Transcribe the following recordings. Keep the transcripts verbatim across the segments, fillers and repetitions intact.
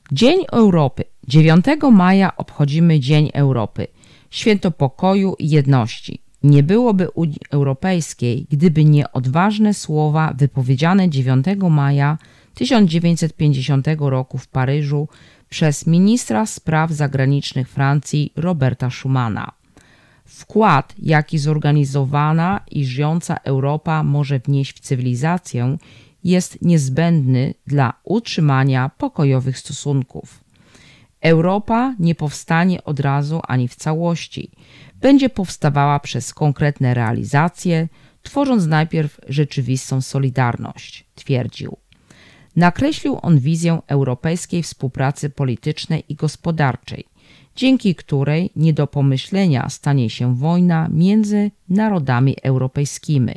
Dzień Europy. dziewiątego maja obchodzimy Dzień Europy, święto pokoju i jedności. Nie byłoby Unii Europejskiej, gdyby nie odważne słowa wypowiedziane dziewiątego maja tysiąc dziewięćset pięćdziesiątego roku w Paryżu przez ministra spraw zagranicznych Francji Roberta Schumana. Wkład, jaki zorganizowana i żyjąca Europa może wnieść w cywilizację, jest niezbędny dla utrzymania pokojowych stosunków. Europa nie powstanie od razu ani w całości. Będzie powstawała przez konkretne realizacje, tworząc najpierw rzeczywistą solidarność, twierdził. Nakreślił on wizję europejskiej współpracy politycznej i gospodarczej, dzięki której nie do pomyślenia stanie się wojna między narodami europejskimi.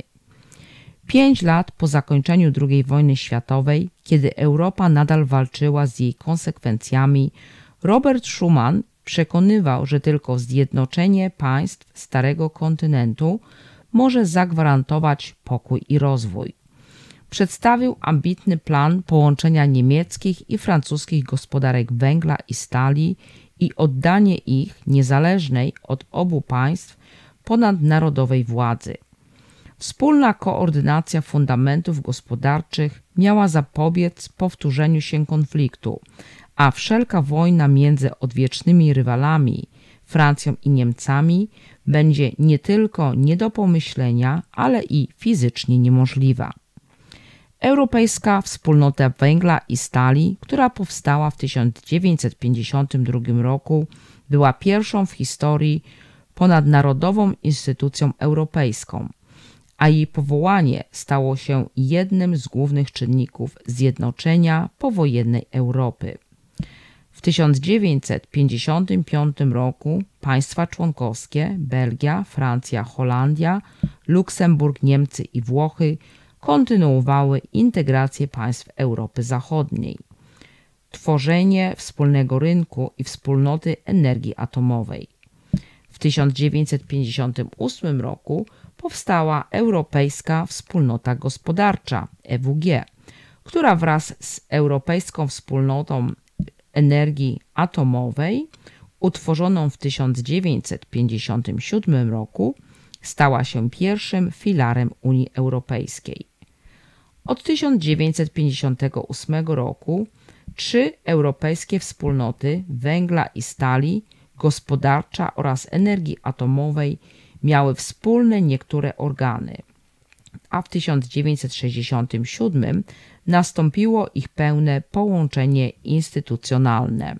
Pięć lat po zakończeniu drugiej wojny światowej, kiedy Europa nadal walczyła z jej konsekwencjami, Robert Schuman przekonywał, że tylko zjednoczenie państw Starego Kontynentu może zagwarantować pokój i rozwój. Przedstawił ambitny plan połączenia niemieckich i francuskich gospodarek węgla i stali i oddanie ich niezależnej od obu państw ponadnarodowej władzy. Wspólna koordynacja fundamentów gospodarczych miała zapobiec powtórzeniu się konfliktu, a wszelka wojna między odwiecznymi rywalami, Francją i Niemcami, będzie nie tylko nie do pomyślenia, ale i fizycznie niemożliwa. Europejska Wspólnota Węgla i Stali, która powstała w tysiąc dziewięćset pięćdziesiątym drugim roku, była pierwszą w historii ponadnarodową instytucją europejską, a jej powołanie stało się jednym z głównych czynników zjednoczenia powojennej Europy. W tysiąc dziewięćset pięćdziesiątym piątym roku państwa członkowskie Belgia, Francja, Holandia, Luksemburg, Niemcy i Włochy kontynuowały integrację państw Europy Zachodniej, tworzenie wspólnego rynku i wspólnoty energii atomowej. W tysiąc dziewięćset pięćdziesiątym ósmym roku powstała Europejska Wspólnota Gospodarcza E W G, która wraz z Europejską Wspólnotą Energii Atomowej, utworzoną w tysiąc dziewięćset pięćdziesiątym siódmym roku, stała się pierwszym filarem Unii Europejskiej. Od tysiąc dziewięćset pięćdziesiątego ósmego roku trzy europejskie wspólnoty węgla i stali, gospodarcza oraz energii atomowej miały wspólne niektóre organy, a w tysiąc dziewięćset sześćdziesiątym siódmym nastąpiło ich pełne połączenie instytucjonalne.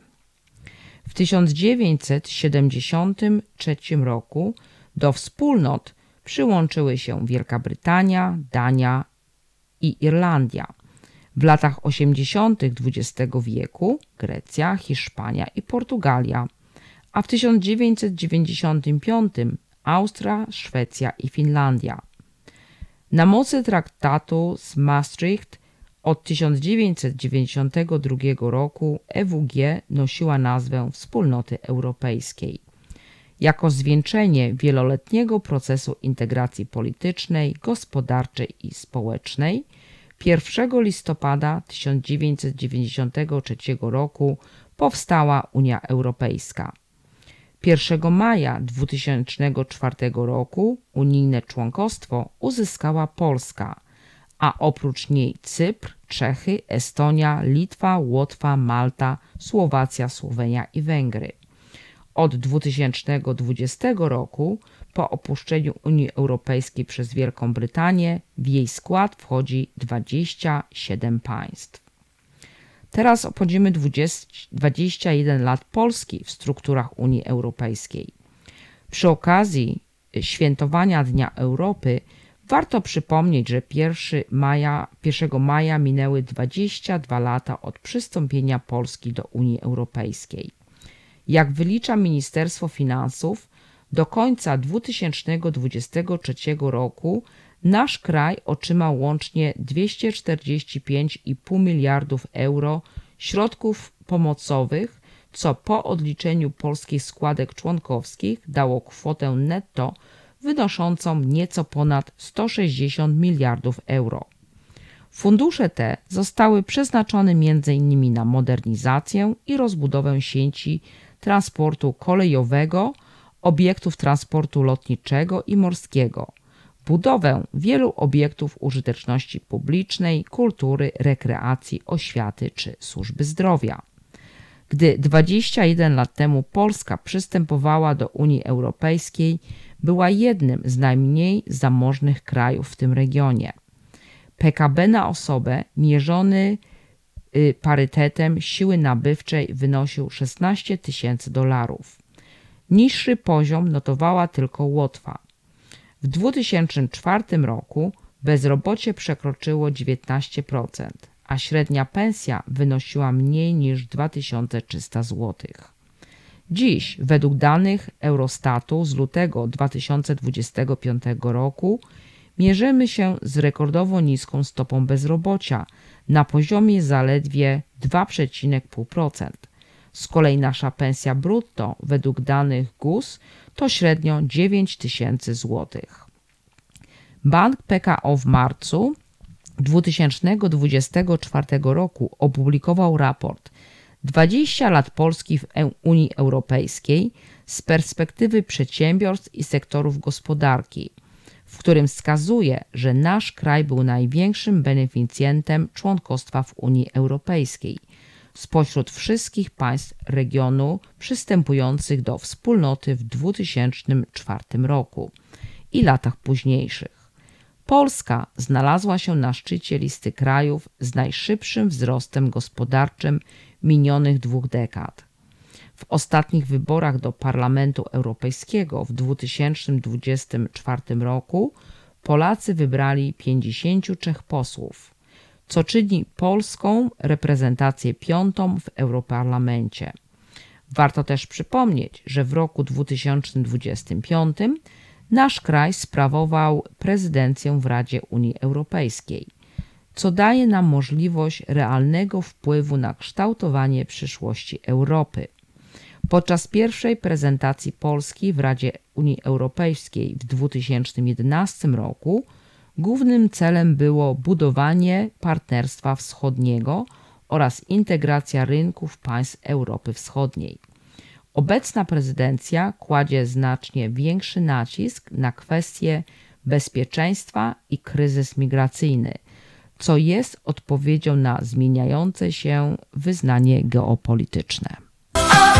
W tysiąc dziewięćset siedemdziesiątym trzecim roku do wspólnot przyłączyły się Wielka Brytania, Dania i Irlandia. W latach osiemdziesiątych dwudziestego wieku Grecja, Hiszpania i Portugalia, a w tysiąc dziewięćset dziewięćdziesiątym piątym Austria, Szwecja i Finlandia. Na mocy traktatu z Maastricht od tysiąc dziewięćset dziewięćdziesiątego drugiego roku E W G nosiła nazwę Wspólnoty Europejskiej. Jako zwieńczenie wieloletniego procesu integracji politycznej, gospodarczej i społecznej pierwszego listopada tysiąc dziewięćset dziewięćdziesiątego trzeciego roku powstała Unia Europejska. pierwszego maja dwutysięcznego czwartego roku unijne członkostwo uzyskała Polska, a oprócz niej Cypr, Czechy, Estonia, Litwa, Łotwa, Malta, Słowacja, Słowenia i Węgry. Od dwutysięcznego dwudziestego roku, po opuszczeniu Unii Europejskiej przez Wielką Brytanię, w jej skład wchodzi dwadzieścia siedem państw. Teraz obchodzimy dwadzieścia jeden lat Polski w strukturach Unii Europejskiej. Przy okazji świętowania Dnia Europy warto przypomnieć, że pierwszego maja minęły dwadzieścia dwa lata od przystąpienia Polski do Unii Europejskiej. Jak wylicza Ministerstwo Finansów, do końca dwutysięcznego dwudziestego trzeciego roku nasz kraj otrzymał łącznie dwieście czterdzieści pięć i pół miliardów euro środków pomocowych, co po odliczeniu polskich składek członkowskich dało kwotę netto wynoszącą nieco ponad sto sześćdziesiąt miliardów euro. Fundusze te zostały przeznaczone między innymi na modernizację i rozbudowę sieci transportu kolejowego, obiektów transportu lotniczego i morskiego, budowę wielu obiektów użyteczności publicznej, kultury, rekreacji, oświaty czy służby zdrowia. Gdy dwadzieścia jeden lat temu Polska przystępowała do Unii Europejskiej, była jednym z najmniej zamożnych krajów w tym regionie. P K B na osobę mierzony parytetem siły nabywczej wynosił szesnaście tysięcy dolarów. Niższy poziom notowała tylko Łotwa. W dwa tysiące czwartym roku bezrobocie przekroczyło dziewiętnaście procent, a średnia pensja wynosiła mniej niż dwa tysiące trzysta złotych. Dziś, według danych Eurostatu z lutego dwa tysiące dwudziestego piątego roku, mierzymy się z rekordowo niską stopą bezrobocia na poziomie zaledwie dwa przecinek pięć procent. Z kolei nasza pensja brutto według danych G U S to średnio dziewięć tysięcy złotych. Bank P K O w marcu dwa tysiące dwudziestego czwartego roku opublikował raport dwadzieścia lat Polski w Unii Europejskiej z perspektywy przedsiębiorstw i sektorów gospodarki, w którym wskazuje, że nasz kraj był największym beneficjentem członkostwa w Unii Europejskiej spośród wszystkich państw regionu przystępujących do wspólnoty w dwa tysiące czwartym roku i latach późniejszych. Polska znalazła się na szczycie listy krajów z najszybszym wzrostem gospodarczym minionych dwóch dekad. W ostatnich wyborach do Parlamentu Europejskiego w dwa tysiące dwudziestym czwartym roku Polacy wybrali pięćdziesięciu trzech posłów, co czyni polską reprezentację piątą w Europarlamencie. Warto też przypomnieć, że w roku dwa tysiące dwudziestym piątym nasz kraj sprawował prezydencję w Radzie Unii Europejskiej, co daje nam możliwość realnego wpływu na kształtowanie przyszłości Europy. Podczas pierwszej prezentacji Polski w Radzie Unii Europejskiej w dwa tysiące jedenastym roku głównym celem było budowanie partnerstwa wschodniego oraz integracja rynków państw Europy Wschodniej. Obecna prezydencja kładzie znacznie większy nacisk na kwestie bezpieczeństwa i kryzys migracyjny, co jest odpowiedzią na zmieniające się wyznanie geopolityczne.